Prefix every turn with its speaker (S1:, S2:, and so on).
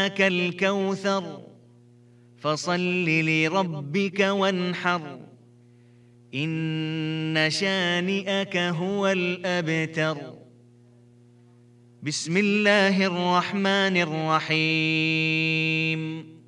S1: أعطيناك الكوثر فصل لربك وانحر إن شانئك هو الأبتر. بسم الله الرحمن الرحيم.